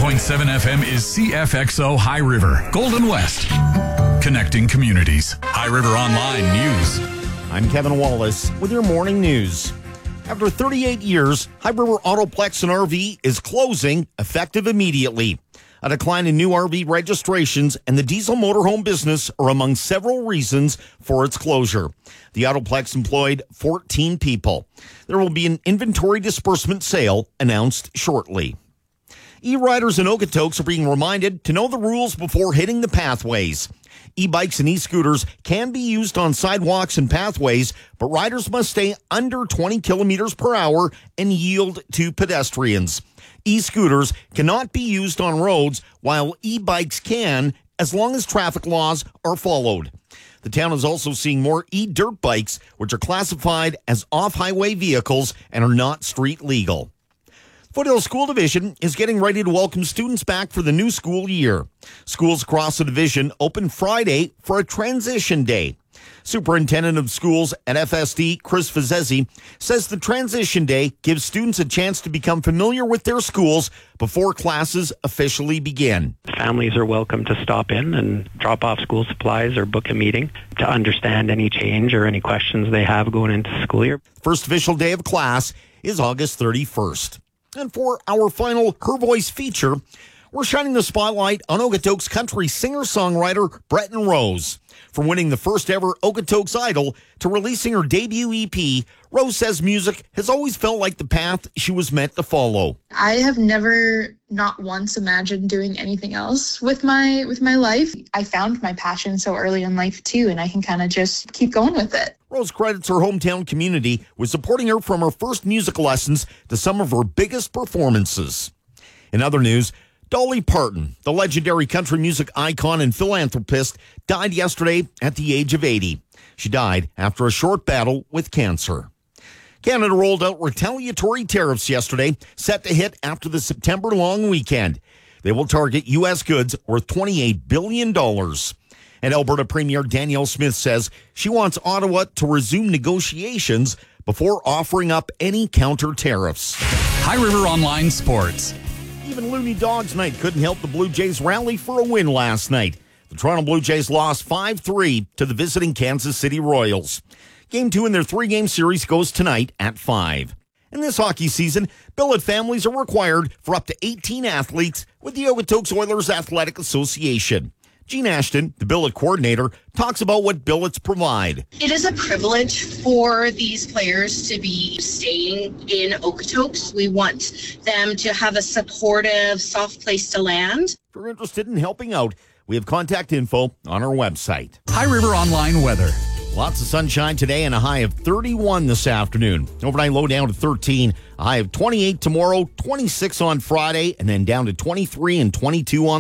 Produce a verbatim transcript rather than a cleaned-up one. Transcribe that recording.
point seven F M is C F X O High River, Golden West. Connecting communities. High River Online News. I'm Kevin Wallace with your morning news. After thirty-eight years, High River Autoplex and R V is closing, effective immediately. A decline in new R V registrations and the diesel motorhome business are among several reasons for its closure. The Autoplex employed fourteen people. There will be an inventory disbursement sale announced shortly. E-riders and Okotoks are being reminded to know the rules before hitting the pathways. E-bikes and e-scooters can be used on sidewalks and pathways, but riders must stay under twenty kilometers per hour and yield to pedestrians. E-scooters cannot be used on roads, while e-bikes can, as long as traffic laws are followed. The town is also seeing more e-dirt bikes, which are classified as off-highway vehicles and are not street legal. Foothill School Division is getting ready to welcome students back for the new school year. Schools across the division open Friday for a transition day. Superintendent of Schools at F S D, Chris Fazezi, says the transition day gives students a chance to become familiar with their schools before classes officially begin. Families are welcome to stop in and drop off school supplies or book a meeting to understand any change or any questions they have going into the school year. First official day of class is August thirty-first. And for our final Her Voice feature, we're shining the spotlight on Okotoks country singer-songwriter Breton Rose. From winning the first ever Okotoks Idol to releasing her debut E P, Rose says music has always felt like the path she was meant to follow. I have never, not once, imagined doing anything else with my with my life. I found my passion so early in life too, and I can kind of just keep going with it. Rose credits her hometown community with supporting her from her first music lessons to some of her biggest performances. In other news, Dolly Parton, the legendary country music icon and philanthropist, died yesterday at the age of eighty. She died after a short battle with cancer. Canada rolled out retaliatory tariffs yesterday, set to hit after the September long weekend. They will target U S goods worth twenty-eight billion dollars. And Alberta Premier Danielle Smith says she wants Ottawa to resume negotiations before offering up any counter tariffs. High River Online Sports. Even Looney Dogs Night couldn't help the Blue Jays rally for a win last night. The Toronto Blue Jays lost five three to the visiting Kansas City Royals. Game two in their three-game series goes tonight at five. In this hockey season, billet families are required for up to eighteen athletes with the Okotoks Oilers Athletic Association. Jean Ashton, the billet coordinator, talks about what billets provide. It is a privilege for these players to be staying in Okotoks. We want them to have a supportive, soft place to land. If you're interested in helping out, we have contact info on our website. High River Online Weather. Lots of sunshine today and a high of thirty-one this afternoon. Overnight low down to thirteen, a high of twenty-eight tomorrow, twenty-six on Friday, and then down to twenty-three and twenty-two on